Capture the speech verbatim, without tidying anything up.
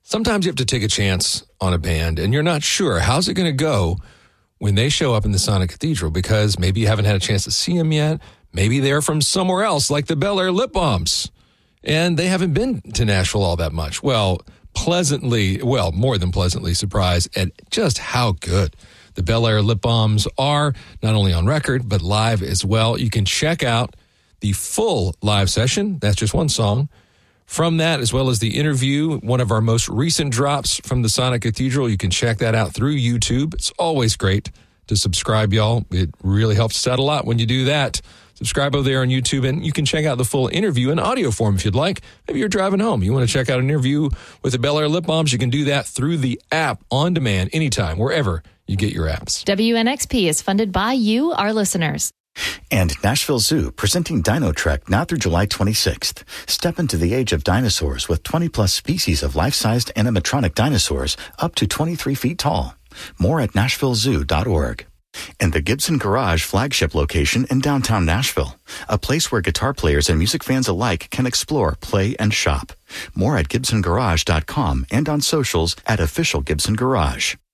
Sometimes you have to take a chance on a band, and you're not sure how's it going to go when they show up in the Sonic Cathedral, because maybe you haven't had a chance to see them yet. Maybe they're from somewhere else, like the Bel Air Lip Balms, and they haven't been to Nashville all that much. Well, pleasantly, well, more than pleasantly surprised at just how good the Bel Air Lip Balms are, not only on record, but live as well. You can check out the full live session. That's just one song. From that, as well as the interview, one of our most recent drops from the Sonic Cathedral, you can check that out through YouTube. It's always great to subscribe, y'all. It really helps us out a lot when you do that. Subscribe over there on YouTube, and you can check out the full interview in audio form if you'd like. Maybe you're driving home. You want to check out an interview with the Bel Air Lip Balms, you can do that through the app on demand anytime, wherever you get your apps. W N X P is funded by you, our listeners. And Nashville Zoo, presenting Dino Trek now through July twenty-sixth. Step into the age of dinosaurs with twenty-plus species of life-sized animatronic dinosaurs up to twenty-three feet tall. More at nashville zoo dot org. And the Gibson Garage flagship location in downtown Nashville, a place where guitar players and music fans alike can explore, play, and shop. More at gibson garage dot com and on socials at Official Gibson Garage.